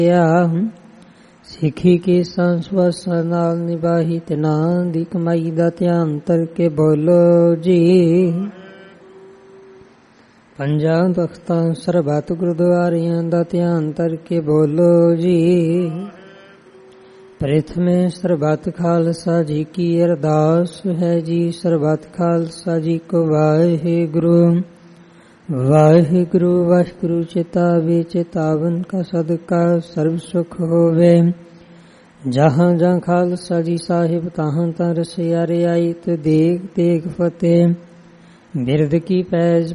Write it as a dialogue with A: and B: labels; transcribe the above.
A: ਸਿੱਖੀ ਕੀ ਸੰਸਵਸ ਨਾਲ ਨਿਭਾਹੀ ਤਿਨਾਂ ਦੀ ਕਮਾਈ ਦਾ ਧਿਆਨ ਧਰ ਕੇ ਬੋਲੋ ਜੀ। ਪੰਜਾਂ ਤਖਤਾਂ ਸਰਬੱਤ ਗੁਰਦੁਆਰਿਆਂ ਦਾ ਧਿਆਨ ਧਰ ਕੇ ਬੋਲੋ ਜੀ। ਪ੍ਰਥਮੇ ਸਰਬੱਤ ਖਾਲਸਾ ਜੀ ਕੀ ਅਰਦਾਸ ਹੈ ਜੀ। ਸਰਬੱਤ ਖਾਲਸਾ ਜੀ ਕੋ ਵਾਹਿਗੁਰੂ ਵਾਹਿਗੁਰੂ। ਵਾਹਿਗੁਰੂ ਚਿਤਾਵੇ ਚਿਤਾਵਨ ਕਾ ਸਦਕਾ ਸਰਬ ਸੁਖ ਹੋਵੇ। ਜਹਾਂ ਜਹਾਂ ਖਾਲਸਾ ਜੀ ਸਾਹਿਬ ਤਹਾਂ ਤਾਂ ਰਸਿਆ ਰਿਆਇਤ ਦੇਗ ਦੇਗ ਫਤਿਹ। ਬਿਰਦ ਕੀ ਪੈਜ